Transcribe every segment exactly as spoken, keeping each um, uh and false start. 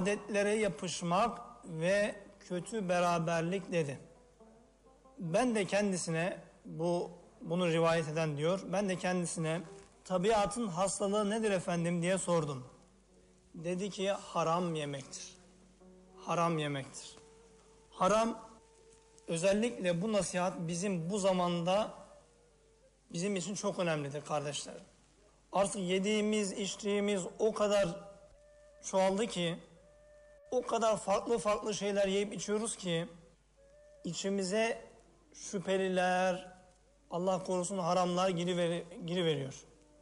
adetlere yapışmak ve kötü beraberlik dedi. Ben de kendisine, bu bunu rivayet eden diyor, ben de kendisine tabiatın hastalığı nedir efendim diye sordum. Dedi ki haram yemektir. Haram yemektir. Haram, özellikle bu nasihat bizim bu zamanda bizim için çok önemlidir kardeşlerim. Artık yediğimiz, içtiğimiz o kadar çoğaldı ki, o kadar farklı farklı şeyler yiyip içiyoruz ki, içimize şüpheliler, Allah korusun haramlar giriver, giriveriyor.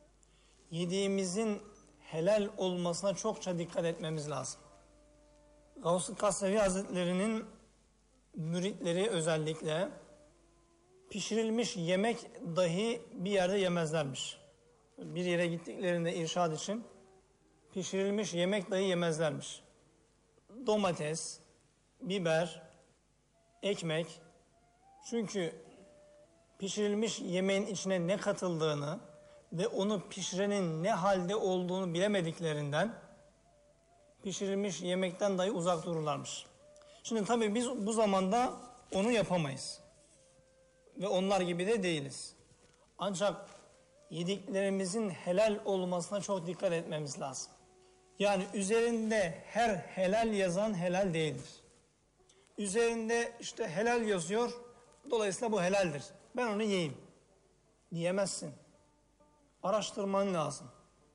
Yediğimizin helal olmasına çokça dikkat etmemiz lazım. Gavs-ı Kassevi Hazretleri'nin müritleri özellikle pişirilmiş yemek dahi bir yerde yemezlermiş. Bir yere gittiklerinde irşad için pişirilmiş yemek dahi yemezlermiş. Domates, biber, ekmek. Çünkü pişirilmiş yemeğin içine ne katıldığını ve onu pişirenin ne halde olduğunu bilemediklerinden pişirilmiş yemekten dahi uzak dururlarmış. Şimdi tabii biz bu zamanda onu yapamayız. Ve onlar gibi de değiliz. Ancak yediklerimizin helal olmasına çok dikkat etmemiz lazım. Yani üzerinde her helal yazan helal değildir. Üzerinde işte helal yazıyor, dolayısıyla bu helaldir. Ben onu yiyeyim diyemezsin. Araştırman lazım.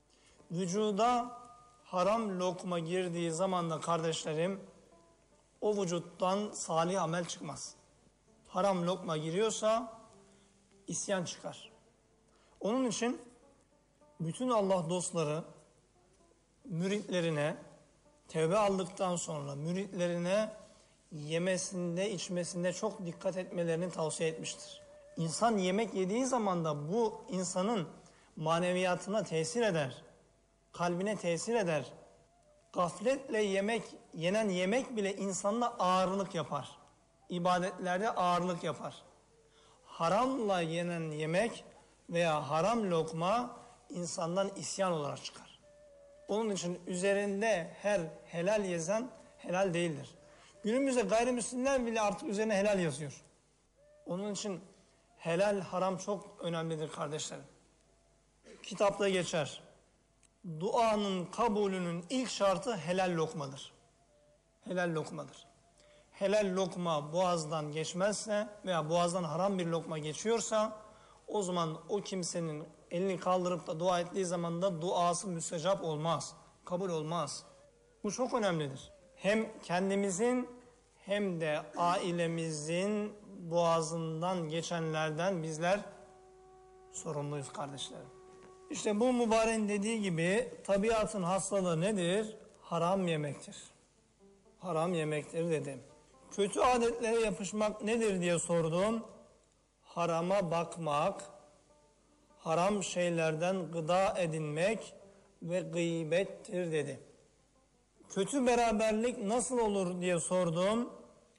Vücuda haram lokma girdiği zaman da kardeşlerim, o vücuttan salih amel çıkmaz. Haram lokma giriyorsa isyan çıkar. Onun için bütün Allah dostları müritlerine, tevbe aldıktan sonra müritlerine yemesinde, içmesinde çok dikkat etmelerini tavsiye etmiştir. İnsan yemek yediği zaman da bu insanın maneviyatına tesir eder, kalbine tesir eder. Gafletle yemek, yenen yemek bile insanda ağırlık yapar. İbadetlerde ağırlık yapar. Haramla yenen yemek veya haram lokma insandan isyan olarak çıkar. Onun için üzerinde her helal yazan helal değildir. Günümüzde gayrimüslimler bile artık üzerine helal yazıyor. Onun için helal haram çok önemlidir kardeşlerim. Kitapta geçer. Duanın kabulünün ilk şartı helal lokmadır. Helal lokmadır. Helal lokma boğazdan geçmezse veya boğazdan haram bir lokma geçiyorsa o zaman o kimsenin elini kaldırıp da dua ettiği zaman da duası müstecap olmaz. Kabul olmaz. Bu çok önemlidir. Hem kendimizin hem de ailemizin boğazından geçenlerden bizler sorumluyuz kardeşlerim. İşte bu mübareğin dediği gibi tabiatın hastalığı nedir? Haram yemektir. Haram yemektir dedim. Kötü adetlere yapışmak nedir diye sordum. Harama bakmak, haram şeylerden gıda edinmek ve gıybettir dedi. Kötü beraberlik nasıl olur diye sordum.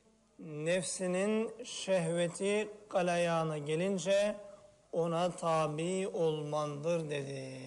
Nefsinin şehveti galayana gelince ona tabi olmandır dedi.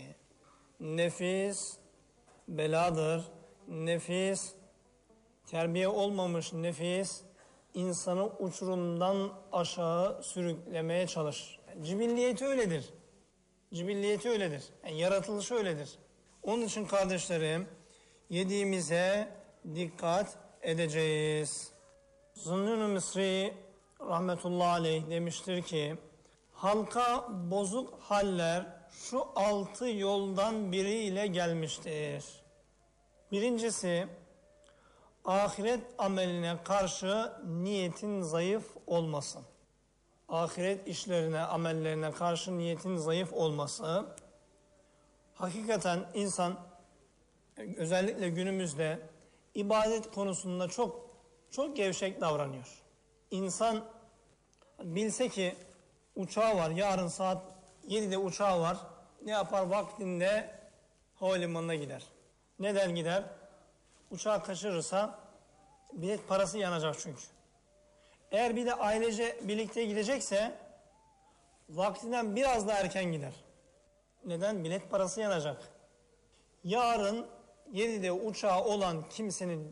Nefis beladır. Nefis, terbiye olmamış nefis, insanı uçurumdan aşağı sürüklemeye çalışır. Cibilliyeti öyledir. Cibilliyeti öyledir. Yani yaratılışı öyledir. Onun için kardeşlerim, yediğimize dikkat edeceğiz. Zünnun-u Misri rahmetullahi aleyh demiştir ki, halka bozuk haller şu altı yoldan biriyle gelmiştir. Birincisi, ahiret ameline karşı niyetin zayıf olması. Ahiret işlerine, amellerine karşı niyetin zayıf olması. Hakikaten insan özellikle günümüzde ibadet konusunda çok çok gevşek davranıyor. İnsan bilse ki uçağı var, yarın saat yedide uçağı var, ne yapar? Vaktinde havalimanına gider. Neden gider? Uçağı kaçırırsa bilet parası yanacak çünkü. Eğer bir de ailece birlikte gidecekse vaktinden biraz daha erken gider. Neden? Bilet parası yanacak. Yarın yedide uçağı olan kimsenin